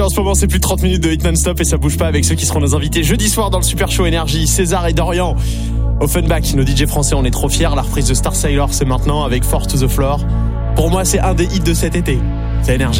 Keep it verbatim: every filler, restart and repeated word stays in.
En ce moment, c'est plus de trente minutes de hit non-stop et ça bouge pas avec ceux qui seront nos invités jeudi soir dans le Super Show Énergie. César et Dorian. Offenbach, nos D J français, on est trop fiers. La reprise de Star Sailor, c'est maintenant avec Four to the Floor. Pour moi, c'est un des hits de cet été. C'est Énergie.